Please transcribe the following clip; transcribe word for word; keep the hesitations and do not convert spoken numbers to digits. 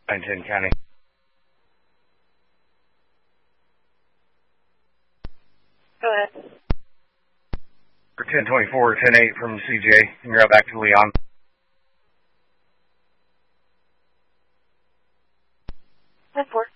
Pine County. Go ahead. For ten twenty-four, ten eight from C J, and you're out back to Leon. ten four.